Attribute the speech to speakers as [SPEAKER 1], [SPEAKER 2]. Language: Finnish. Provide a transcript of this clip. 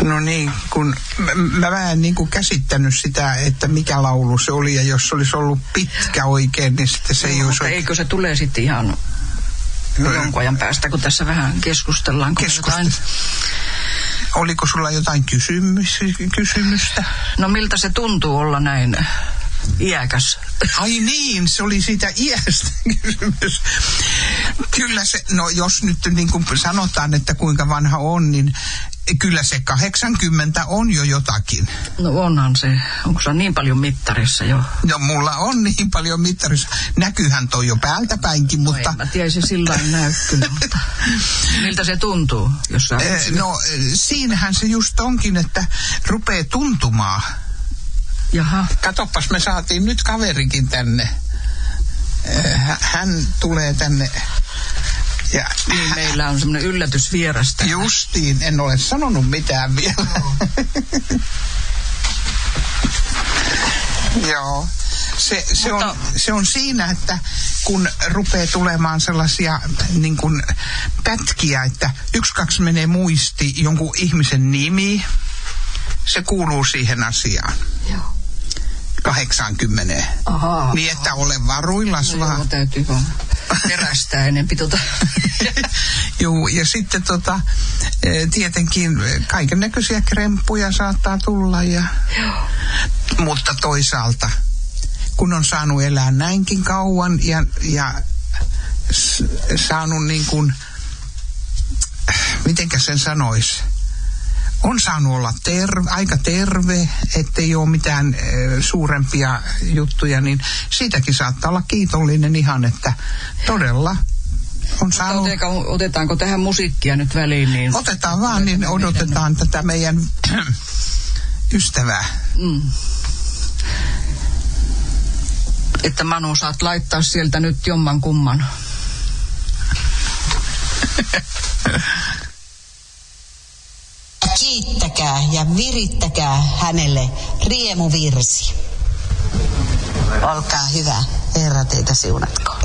[SPEAKER 1] No niin, kun mä en niin kuin käsittänyt sitä, että mikä laulu se oli, ja jos se olisi ollut pitkä oikein, niin sitten se ei olisi...
[SPEAKER 2] Eikö se tulee sitten ihan jonkun ajan päästä, kun tässä vähän keskustellaan.
[SPEAKER 1] Oliko sulla jotain kysymystä?
[SPEAKER 2] No miltä se tuntuu olla näin iäkäs?
[SPEAKER 1] Ai niin, se oli siitä iästä kysymys. Kyllä se, no jos nyt niin kuin sanotaan, että kuinka vanha on, niin kyllä se 80 on jo jotakin.
[SPEAKER 2] No onhan se. Onko se niin paljon mittarissa jo?
[SPEAKER 1] No mulla on niin paljon mittarissa. Näkyyhän toi jo päältä päinkin, mutta...
[SPEAKER 2] No en mä tiedä, se sillä näy kyllä, mutta miltä se tuntuu? Jos
[SPEAKER 1] no siinähän se just onkin, että rupeaa tuntumaan.
[SPEAKER 2] Jaha.
[SPEAKER 1] Katoppas, me saatiin nyt kaverikin tänne. Hän tulee tänne. Ja
[SPEAKER 2] niin, meillä on semmoinen yllätysvieras täällä.
[SPEAKER 1] Justiin, en ole sanonut mitään vielä. No. Joo. Se on siinä, että kun rupeaa tulemaan sellaisia niin kuin pätkiä, että 1-2 menee muisti jonkun ihmisen nimi, se kuuluu siihen asiaan.
[SPEAKER 2] Joo.
[SPEAKER 1] 80.
[SPEAKER 2] Ahaa.
[SPEAKER 1] Niin, että ole varuillas
[SPEAKER 2] no
[SPEAKER 1] vaan.
[SPEAKER 2] Joo, täytyy vaan perästää enempi
[SPEAKER 1] Joo, ja sitten tietenkin kaiken näköisiä kremppuja saattaa tulla. Mutta toisaalta, kun on saanut elää näinkin kauan ja saanut niin kuin, mitenkä sen sanoisi, on saanut olla aika terve, ettei ole mitään suurempia juttuja, niin siitäkin saattaa olla kiitollinen ihan, että todella on saanut...
[SPEAKER 2] Otetaanko tähän musiikkia nyt väliin? Niin
[SPEAKER 1] otetaan vaan, niin odotetaan tätä meidän ystävää.
[SPEAKER 2] Että Manu, saat laittaa sieltä nyt jomman kumman.
[SPEAKER 3] Kiittäkää ja virittäkää hänelle riemuvirsi. Olkaa hyvä, Herra teitä siunatko.